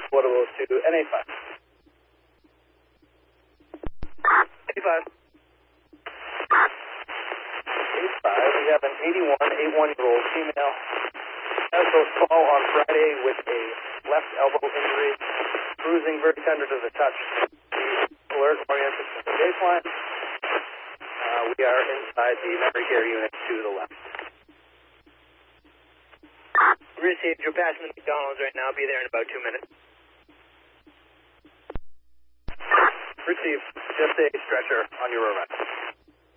Portable to NA5. NA5. 85, we have an 81-year-old female. Also fall on Friday with a left elbow injury, bruising, very tender to the touch. Alert oriented to the baseline. We are inside the memory care unit to the left. Received. You're passing the McDonald's right now. Be there in about 2 minutes. Received. Just a stretcher on your arrival.